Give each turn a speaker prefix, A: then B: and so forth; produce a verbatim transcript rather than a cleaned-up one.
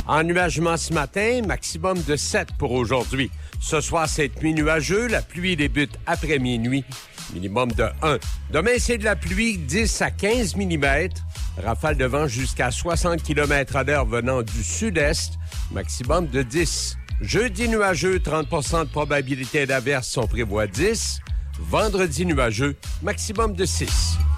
A: Ennuagement ce matin, maximum de sept pour aujourd'hui. Ce soir, cette nuit nuageux, la pluie débute après minuit, minimum de un. Demain, c'est de la pluie, dix à quinze millimètres. Rafale de vent jusqu'à soixante kilomètres à l'heure venant du sud-est, maximum de dix. Jeudi nuageux, trente pour cent de probabilité d'averse, on prévoit dix. Vendredi nuageux, maximum de six.